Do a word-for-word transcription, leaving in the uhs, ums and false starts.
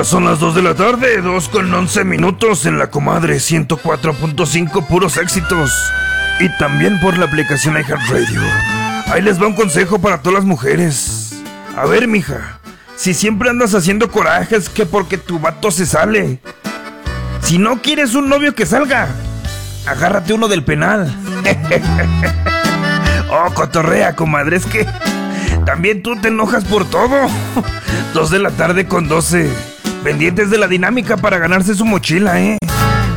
Ya son las dos de la tarde, dos con once minutos en la comadre ciento cuatro punto cinco, puros éxitos. Y también por la aplicación iHeartRadio. Ahí les va un consejo para todas las mujeres. A ver, mija, si siempre andas haciendo corajes que porque tu vato se sale. Si no quieres un novio que salga, agárrate uno del penal. Oh, cotorrea, comadre, es que también tú te enojas por todo. Dos de la tarde con doce. Pendientes de la dinámica para ganarse su mochila, ¿eh?